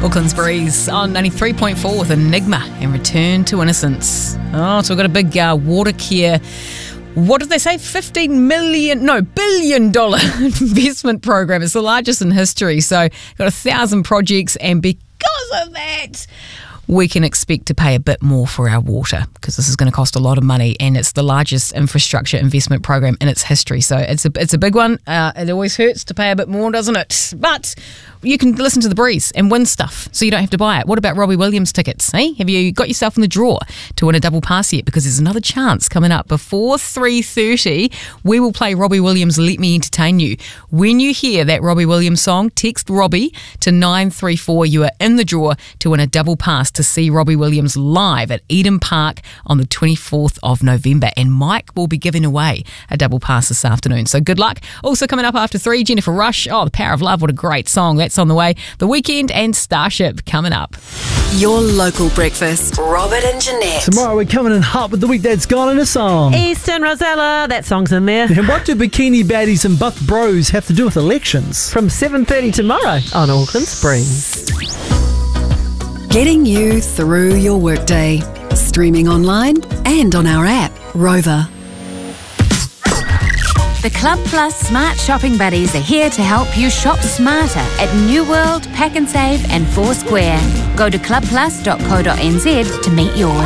Auckland's Breeze on 93.4 with Enigma and Return to Innocence. Oh, so we've got a big water care, what did they say, billion investment program. It's the largest in history. So got 1,000 projects, and because of that, we can expect to pay a bit more for our water because this is going to cost a lot of money, and it's the largest infrastructure investment program in its history. So it's a big one. It always hurts to pay a bit more, doesn't it? But you can listen to The Breeze and win stuff, so you don't have to buy it. What about Robbie Williams tickets? Have you got yourself in the draw to win a double pass yet? Because there's another chance coming up before 3:30. We will play Robbie Williams' Let Me Entertain You. When you hear that Robbie Williams song, text Robbie to 934. You are in the draw to win a double pass to see Robbie Williams live at Eden Park on the 24th of November. And Mike will be giving away a double pass this afternoon. So good luck. Also coming up after 3, Jennifer Rush. Oh, The Power of Love. What a great song. That's on the way. The Weekend and Starship coming up. Your local breakfast. Robert and Jeanette. Tomorrow we're coming in hot with the week that's gone in a song. Eastern Rosella, that song's in there. And what do bikini baddies and buff bros have to do with elections? From 7:30 tomorrow on Auckland's Breeze. Getting you through your workday. Streaming online and on our app, Rover. The Club Plus Smart Shopping Buddies are here to help you shop smarter at New World, Pack and Save and Foursquare. Go to clubplus.co.nz to meet yours.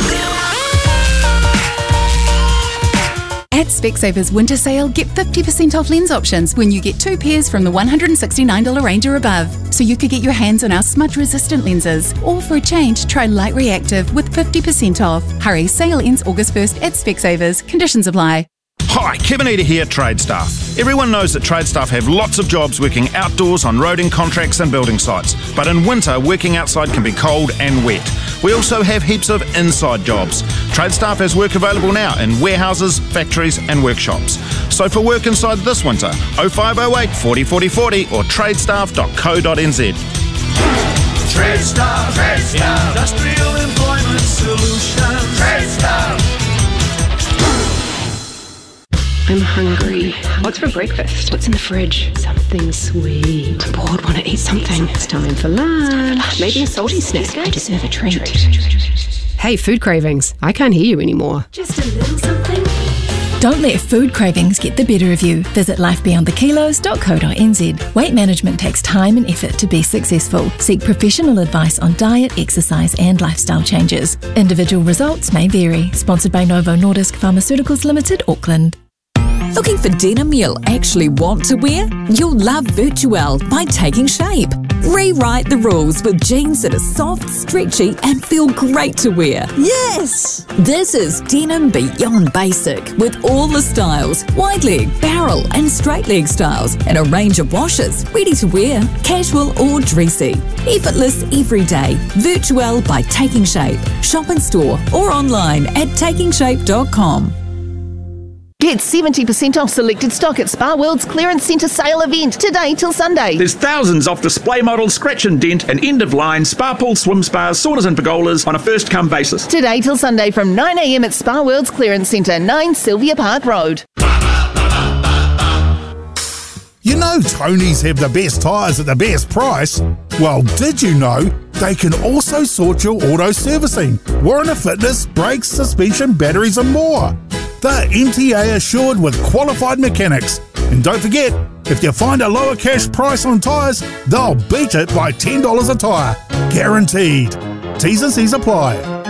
At Specsavers Winter Sale, get 50% off lens options when you get 2 pairs from the $169 range or above. So you could get your hands on our smudge-resistant lenses. Or for a change, try Light Reactive with 50% off. Hurry, sale ends August 1st at Specsavers. Conditions apply. Hi, Kevin Eder here, Trade Staff. Everyone knows that trade staff have lots of jobs working outdoors on roading contracts and building sites. But in winter, working outside can be cold and wet. We also have heaps of inside jobs. Trade Staff has work available now in warehouses, factories and workshops. So for work inside this winter, 0508 40 40 40 or tradestaff.co.nz. Trade Staff, Industrial Employment Solutions. Trade Staff. I'm hungry. What's for breakfast? What's in the fridge? Something sweet. I'm bored, want to eat something. It's time for lunch. Maybe a salty snack. I deserve a treat. Hey, food cravings. I can't hear you anymore. Just a little something. Don't let food cravings get the better of you. Visit lifebeyondthekilos.co.nz. Weight management takes time and effort to be successful. Seek professional advice on diet, exercise and lifestyle changes. Individual results may vary. Sponsored by Novo Nordisk Pharmaceuticals Limited, Auckland. Looking for denim you'll actually want to wear? You'll love Virtuelle by Taking Shape. Rewrite the rules with jeans that are soft, stretchy and feel great to wear. Yes! This is denim beyond basic with all the styles, wide leg, barrel and straight leg styles and a range of washes ready to wear, casual or dressy. Effortless every day. Virtuelle by Taking Shape. Shop in store or online at takingshape.com. Get 70% off selected stock at Spa World's Clearance Centre sale event today till Sunday. There's thousands off display models, scratch and dent and end-of-line spa pools, swim spas, saunas and pergolas on a first-come basis. Today till Sunday from 9 a.m. at Spa World's Clearance Centre, 9 Sylvia Park Road. You know Tony's have the best tyres at the best price? Well, did you know they can also sort your auto servicing, warranty fitness, brakes, suspension, batteries and more. They're MTA assured with qualified mechanics. And don't forget, if you find a lower cash price on tyres, they'll beat it by $10 a tyre. Guaranteed. T's and C's apply.